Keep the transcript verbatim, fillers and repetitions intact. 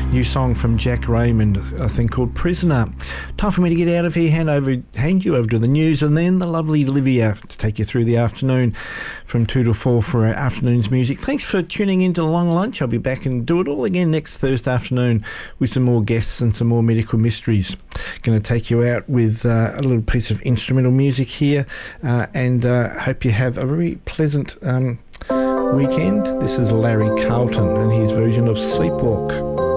New song from Jack Raymond, a thing called Prisoner. Time for me to get out of here, hand over, hand you over to the news, and then the lovely Livia to take you through the afternoon from two to four for our afternoon's music. Thanks for tuning in to Long Lunch. I'll be back and do it all again next Thursday afternoon with some more guests and some more medical mysteries. Going to take you out with uh, a little piece of instrumental music here, uh, and uh, hope you have a very pleasant um, weekend. This is Larry Carlton and his version of Sleepwalk.